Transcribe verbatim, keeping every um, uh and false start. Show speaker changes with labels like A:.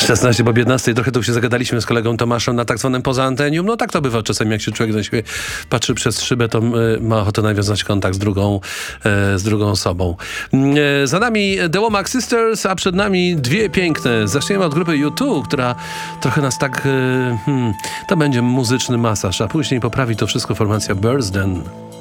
A: szesnaście po piętnastej. Trochę tu się zagadaliśmy z kolegą Tomaszem na tak zwanym poza antenium. No tak to bywa czasem, jak się człowiek na siebie patrzy przez szybę, to y, ma ochotę nawiązać kontakt z drugą, y, z drugą osobą. Y, za nami The Womack Sisters, a przed nami dwie piękne. Zaczniemy od grupy U dwa, która trochę nas tak... Y, hmm, to będzie muzyczny masaż, a później poprawi to wszystko formacja Birds Den.